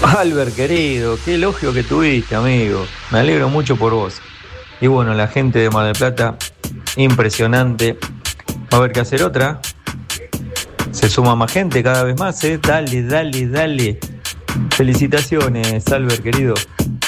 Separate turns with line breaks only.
Albert, querido, qué elogio que tuviste, amigo. Me alegro mucho por vos. Y bueno, la gente de Mar del Plata, impresionante. Va a haber que hacer otra. Se suma más gente cada vez más, ¿eh? Dale, dale, dale. Felicitaciones, Albert, querido.